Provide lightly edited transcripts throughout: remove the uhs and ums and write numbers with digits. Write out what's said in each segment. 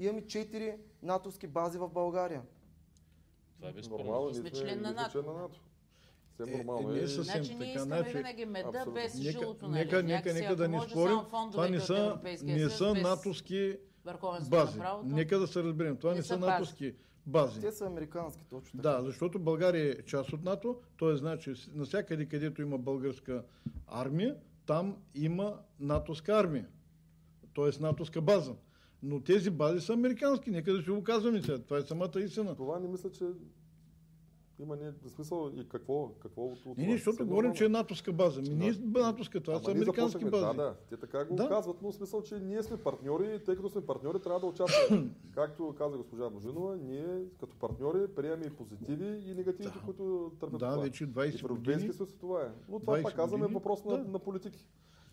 Имаме 4 натовски бази в България. Това е безспорно. Нормално, Сме член на НАТО. Съвсем нормално не е. съвсем Значи ние така. искаме винаги меда без жилото, нали? Нека да не спорим. Това не са натовски бази. Нека да се разберем. Това не са натовски бази. Те са американски, точно така. Да, защото България е част от НАТО, т.е. значи навсякъде, където има българска армия, там има натовска армия, т.е. натовска база. Но тези бази са американски, нека да си го казваме сега. Това е самата истина. Това не мисля, че има смисъл и какво от това. Не, защото говорим, че е натовска база. Не е натовска, това са американски бази. Да, те така го казват, но в смисъл, че ние сме партньори, тъй като сме партньори, трябва да участваме. Както каза госпожа Божинова, ние като партньори приемаме и позитиви и негативите, които търпят това. Да, вече 20 години. И в Европейския съюз това е. Но това пак казваме въпрос на политики.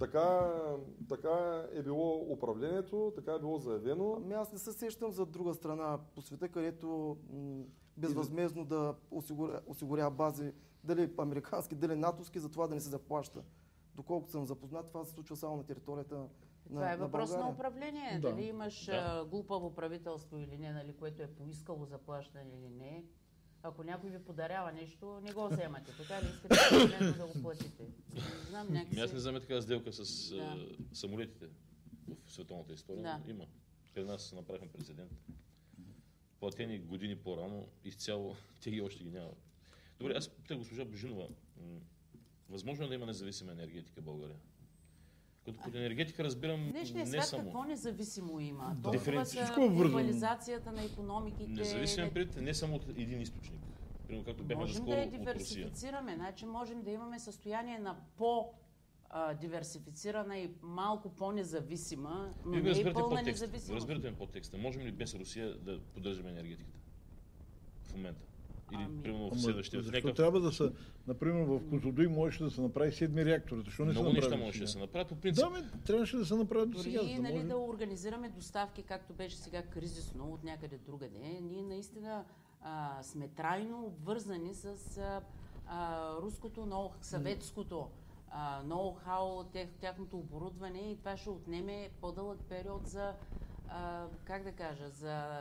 Така е било управлението, така е било заявено. Ами аз не се сещам за друга страна по света, където безвъзмезно да осигурява бази, дали американски, дали натовски, за това да не се заплаща. Доколкото съм запознат, това се случва само на територията на Това е въпрос България. на управление. Да. Дали имаш глупаво правителство или не, нали, което е поискало заплащане или не. Ако някой ви подарява нещо, не го вземате. Така ли искате да го платите? Не знам, някакси... Аз не знам такава сделка с самолетите в световната история. Да. Има. При нас направихме прецедент. Платени години по-рано, изцяло, те ги още ги няма. Добре, аз питах госпожа Божинова, възможно е да има независима енергетика в България? Като под енергетика разбирам Днешния не свят само. какво независимо има? Да. Толкова са глобализацията на икономиките. Независим пред не само от един източник. Примерно както бяхме Можем доскоро да я от Русия. диверсифицираме. Значи можем да имаме състояние на диверсифицирана и малко по-независима, но не и пълна независимост. Разбирате ми подтекста. Можем ли без Русия да поддържаме енергетиката? В момента. Или примерно в следващия. Защо трябва да се, например, в Козлодуй можеше да се направи 7-ми реактор? Защо не се много направи? неща можеше да се направят по принцип. Да, трябваше да се направят до сега. Дори нали, да организираме доставки, както беше сега кризисно от някъде другаде, ние наистина сме трайно обвързани с руското, съветското ноу-хау, тяхното оборудване и това ще отнеме по-дълъг период за, за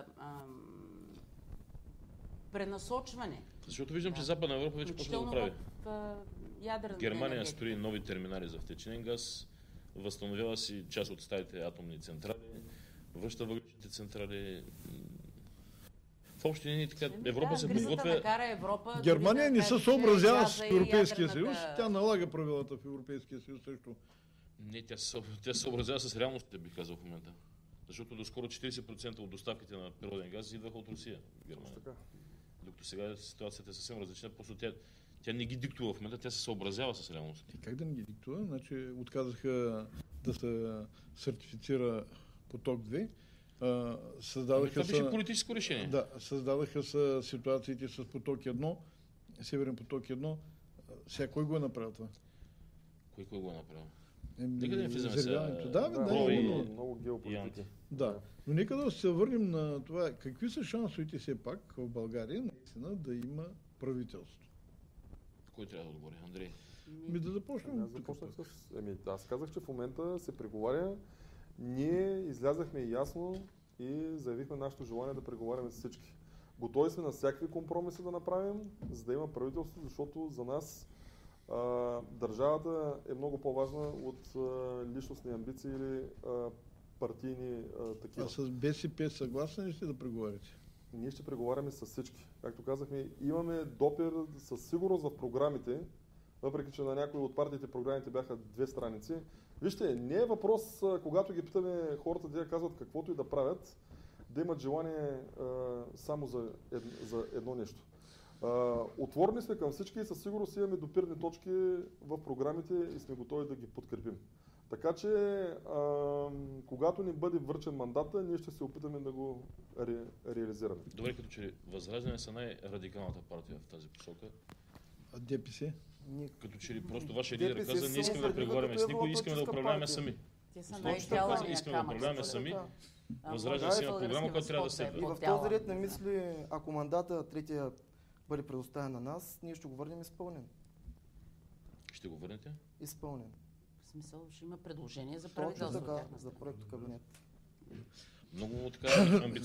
пренасочване. Защото виждам, че Западна Европа вече почва да го прави. Германия енергетика. строи нови терминали за втечнен газ, възстановява си част от старите атомни централи, връща въглищните централи. В общи линии така Европа се подготвя. Германия не се съобразява с Европейския съюз, тя налага правилата в Европейския съюз също. Не, тя се съобразява с реалностите, бих казал в момента. Защото доскоро 40% от доставките на природен газ идваха от Русия в Германия. Докато сега ситуацията е съвсем различна, просто тя не ги диктува в момента, тя се съобразява с реалностите. Как да не ги диктува? Значи отказаха да се сертифицира поток 2. Това беше политическо решение. Да, създадаха се ситуациите с поток 1, Северен поток 1. Сега кой го е направил това? Кой го е направил? Нека да не влизаме сега. Много геополитики. Да, но нека да се върнем на това. Какви са шансовете все пак в България наистина да има правителство? Кой трябва да отговори? Андрей? Да започнем. Аз казах, че в момента се преговаря. Ние излязахме ясно и заявихме нашето желание да преговаряме с всички. Готови сме на всякакви компромиси да направим, за да има правителство, защото за нас държавата е много по-важна от личностни амбиции или партийни такива. А с БСП съгласни ли сте да преговаряте? Ние ще преговаряме с всички. Както казахме, имаме допир със сигурност в програмите, въпреки че на някои от партиите програмите бяха 2 страници. Вижте, не е въпрос, когато ги питаме хората, да казват каквото и да правят, да имат желание само за едно нещо. Отворени сме към всички и със сигурност имаме допирни точки в програмите и сме готови да ги подкрепим. Така че, когато ни бъде връчен мандата, ние ще се опитаме да го реализираме. Добре, като че Възраждане са най-радикалната партия в тази посока. А ДПС? Като че ли просто вашия лидер каза, не искаме да преговаряме с никой, искаме да управляваме сами. Те са най-тялания искаме да управляваме сами. Възраждане си има програма, която трябва да следва. И в този ред на мисли, ако мандата третия бъде предоставен на нас, ние ще го върнем изпълнен. Ще го върнете? Изпълнен. В смисъл, ще има предложение за правителство. Точно така, за проекто кабинет. Много така амбициозно